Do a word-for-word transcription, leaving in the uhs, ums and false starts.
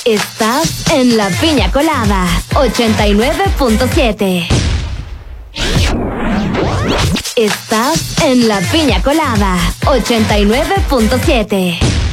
Estás en La Piña Colada ochenta y nueve punto siete. Estás en La Piña Colada ochenta y nueve punto siete.